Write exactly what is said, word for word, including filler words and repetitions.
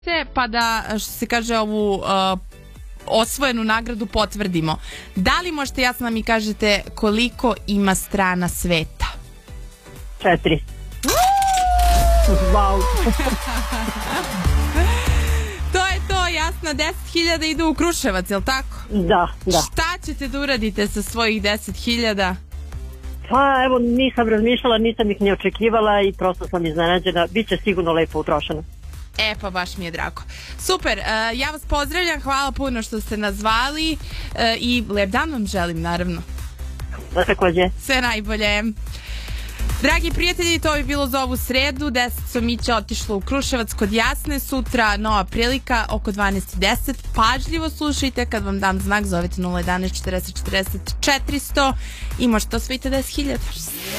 pa da, što se kaže, ovu uh, osvojenu nagradu potvrdimo. Da li možete jasno da mi kažete koliko ima strana sveta? Četiri. Wow. To je to, jasno, deset hiljada idu u Kruševac, je li tako? Da, da. Šta ćete da uradite sa svojih deset hiljada? Pa evo, nisam razmišljala, nisam ih ni očekivala i prosto sam iznenađena. Biće sigurno lepo utrošeno. E, pa baš mi je drago. Super, uh, ja vas pozdravljam, hvala puno što ste nas zvali uh, i lep dan vam želim, naravno. Da, takođe. Sve najbolje. Dragi prijatelji, to bi bilo za ovu sredu. deset somića otišlo u Kruševac kod Jasne. Sutra nova prilika oko dvanaest i deset. Pažljivo slušajte, kad vam dam znak zovete nula jedanaest četrdeset četrdeset četiristo i možete osvojiti deset hiljada.